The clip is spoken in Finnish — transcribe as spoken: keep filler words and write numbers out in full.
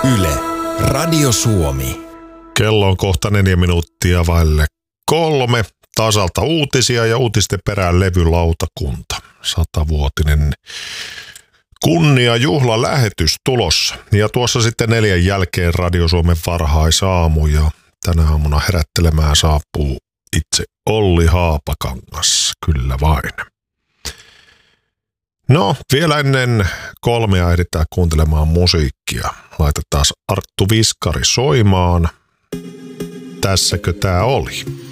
Yle, Radio Suomi. Kello on kohta neljä minuuttia vaille kolme. Tasalta uutisia ja uutisten perään levylautakunta. Satavuotinen kunniajuhlalähetys tulossa. Ja tuossa sitten neljän jälkeen Radio Suomen varhaisaamu. Ja tänä aamuna herättelemään saapuu itse Olli Haapakangas. Kyllä vain. No, vielä ennen kolmea ehditään kuuntelemaan musiikkia. Laitetaan Arttu Viskari soimaan. Tässäkö tää oli?